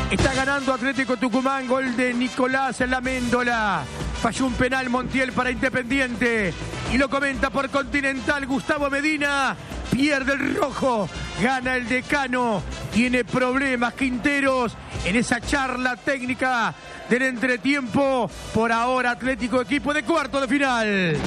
Está ganando Atlético Tucumán, gol de Nicolás Laméndola. Falló un penal Montiel para Independiente. Y lo comenta por Continental Gustavo Medina. Pierde el rojo, gana el decano. Tiene problemas Quinteros en esa charla técnica del entretiempo. Por ahora Atlético equipo de cuarto de final.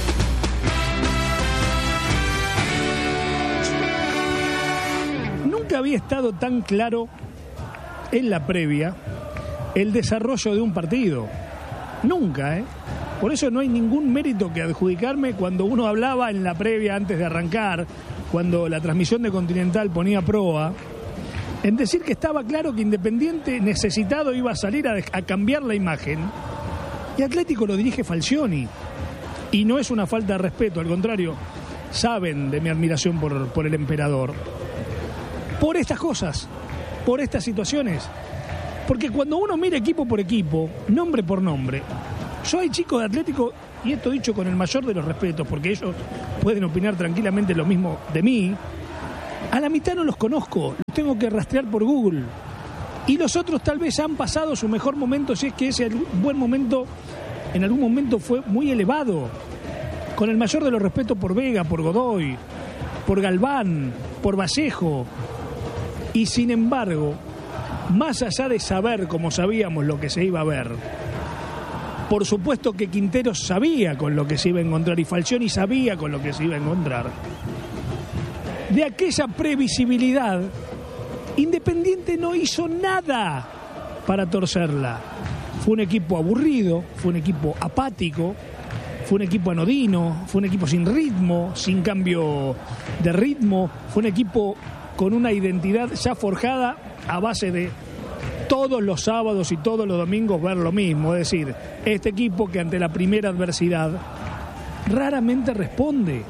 Nunca había estado tan claro en la previa el desarrollo de un partido. Nunca, ¿eh? Por eso no hay ningún mérito que adjudicarme cuando uno hablaba en la previa antes de arrancar, cuando la transmisión de Continental ponía proa, en decir que estaba claro que Independiente necesitado iba a salir a cambiar la imagen, y Atlético lo dirige Falcioni. Y no es una falta de respeto, al contrario, saben de mi admiración por el emperador. Por estas cosas, por estas situaciones. Porque cuando uno mira equipo por equipo, nombre por nombre, yo hay chicos de Atlético, y esto dicho con el mayor de los respetos, porque ellos pueden opinar tranquilamente lo mismo de mí, a la mitad no los conozco, los tengo que rastrear por Google. Y los otros tal vez han pasado su mejor momento, si es que ese buen momento en algún momento fue muy elevado. Con el mayor de los respetos por Vega, por Godoy, por Galván, por Vallejo. Y sin embargo, más allá de saber como sabíamos lo que se iba a ver, por supuesto que Quinteros sabía con lo que se iba a encontrar y Falcioni sabía con lo que se iba a encontrar. De aquella previsibilidad, Independiente no hizo nada para torcerla. Fue un equipo aburrido, fue un equipo apático, fue un equipo anodino, fue un equipo sin ritmo, sin cambio de ritmo, fue un equipo con una identidad ya forjada a base de todos los sábados y todos los domingos ver lo mismo. Es decir, este equipo que ante la primera adversidad raramente responde.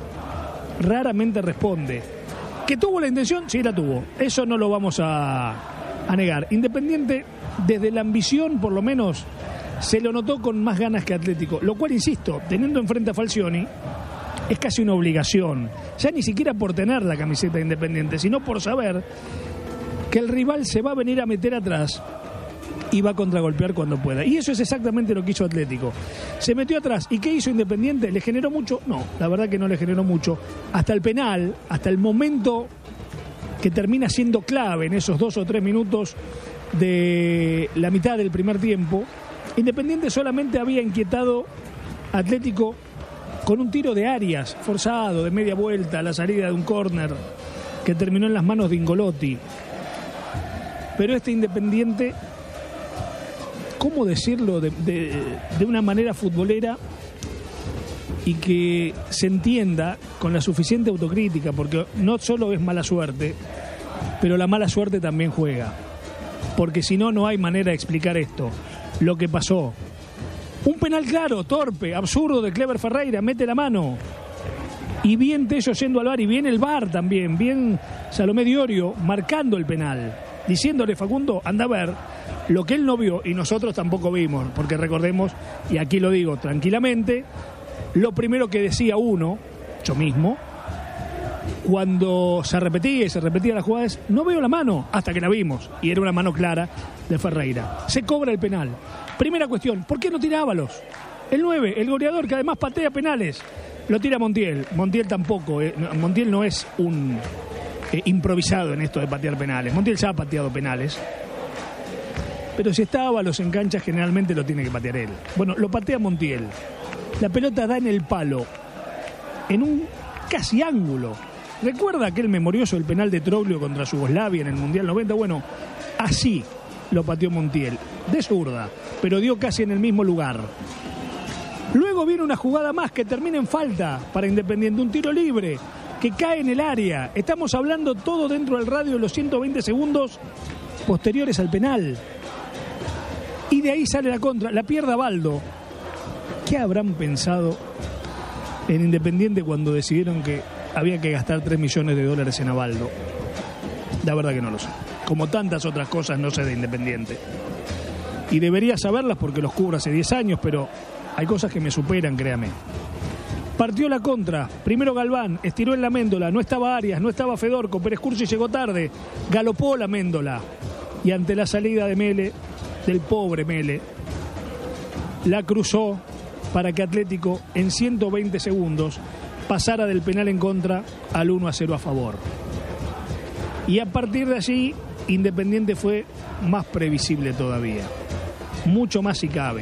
¿Que tuvo la intención? Sí, la tuvo. Eso no lo vamos a negar. Independiente, desde la ambición, por lo menos, se lo notó con más ganas que Atlético. Lo cual, insisto, teniendo enfrente a Falcioni, es casi una obligación. Ya ni siquiera por tener la camiseta de Independiente, sino por saber que el rival se va a venir a meter atrás y va a contragolpear cuando pueda. Y eso es exactamente lo que hizo Atlético. Se metió atrás. ¿Y qué hizo Independiente? ¿Le generó mucho? No, la verdad que no le generó mucho. Hasta el penal, hasta el momento que termina siendo clave en esos 2 o 3 minutos de la mitad del primer tiempo, Independiente solamente había inquietado a Atlético con un tiro de Arias, forzado, de media vuelta, a la salida de un córner, que terminó en las manos de Ingolotti. Pero este Independiente, ¿cómo decirlo de una manera futbolera y que se entienda con la suficiente autocrítica? Porque no solo es mala suerte, pero la mala suerte también juega. Porque si no, no hay manera de explicar esto. Lo que pasó. Un penal claro, torpe, absurdo de Clever Ferreira, mete la mano. Y bien Tello yendo al VAR, y bien el VAR también, bien Salomé Diorio marcando el penal, diciéndole: Facundo, anda a ver lo que él no vio y nosotros tampoco vimos, porque recordemos, y aquí lo digo tranquilamente, lo primero que decía uno, yo mismo, cuando se repetía la jugada es: no veo la mano, hasta que la vimos, y era una mano clara de Ferreira. Se cobra el penal. Primera cuestión, ¿por qué no tira Ábalos? El 9, el goleador que además patea penales, lo tira Montiel. Montiel tampoco, Montiel no es un improvisado en esto de patear penales. Montiel ya ha pateado penales. Pero si está Ábalos en cancha, generalmente lo tiene que patear él. Bueno, lo patea Montiel. La pelota da en el palo, en un casi ángulo. ¿Recuerda aquel memorioso el penal de Troglio contra Yugoslavia en el Mundial 90? Bueno, así lo pateó Montiel, de zurda, pero dio casi en el mismo lugar. Luego viene una jugada más que termina en falta para Independiente, un tiro libre que cae en el área. Estamos hablando todo dentro del radio de los 120 segundos posteriores al penal. Y de ahí sale la contra, la pierde Baldo. ¿Qué habrán pensado en Independiente cuando decidieron que había que gastar $3 millones en Abaldo? La verdad que no lo sé. Como tantas otras cosas no sé de Independiente. Y debería saberlas porque los cubro hace 10 años, pero hay cosas que me superan, créame. Partió la contra, primero Galván, estiró en Laméndola, no estaba Arias, no estaba Fedorco, Pérez Cursi llegó tarde, galopó Laméndola. y ante la salida de Mele, del pobre Mele, la cruzó para que Atlético en 120 segundos pasara del penal en contra al 1-0 a favor. Y a partir de allí, Independiente fue más previsible todavía, mucho más si cabe.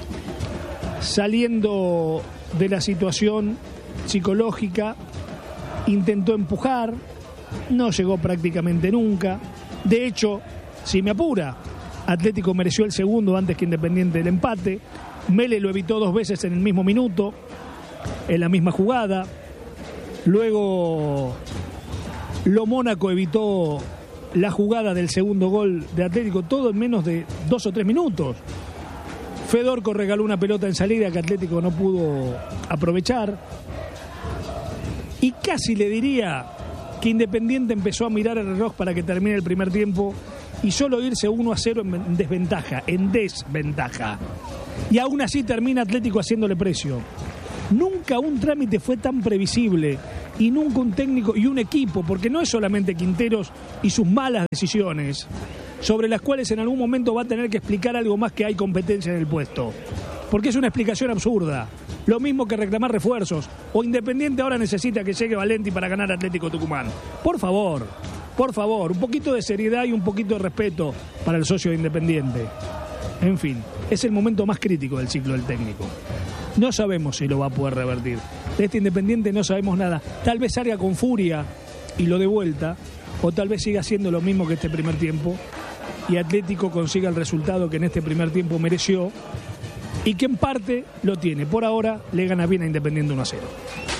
Saliendo de la situación psicológica, intentó empujar, no llegó prácticamente nunca. De hecho, si me apura, Atlético mereció el segundo antes que Independiente el empate. Mele lo evitó 2 veces en el mismo minuto, en la misma jugada. Luego Lo Mónaco evitó la jugada del segundo gol de Atlético, todo en menos de 2 o 3 minutos. Fedorco regaló una pelota en salida que Atlético no pudo aprovechar. Y casi le diría que Independiente empezó a mirar el reloj para que termine el primer tiempo y solo irse 1-0 en desventaja. Y aún así termina Atlético haciéndole precio. Nunca un trámite fue tan previsible y nunca un técnico y un equipo, porque no es solamente Quinteros y sus malas decisiones, sobre las cuales en algún momento va a tener que explicar algo más que hay competencia en el puesto. Porque es una explicación absurda. Lo mismo que reclamar refuerzos. O Independiente ahora necesita que llegue Valenti para ganar Atlético Tucumán. Por favor, un poquito de seriedad y un poquito de respeto para el socio de Independiente. En fin, es el momento más crítico del ciclo del técnico. No sabemos si lo va a poder revertir. De este Independiente no sabemos nada. Tal vez salga con furia y lo dé vuelta, o tal vez siga haciendo lo mismo que este primer tiempo y Atlético consiga el resultado que en este primer tiempo mereció y que en parte lo tiene. Por ahora le gana bien a Independiente 1-0.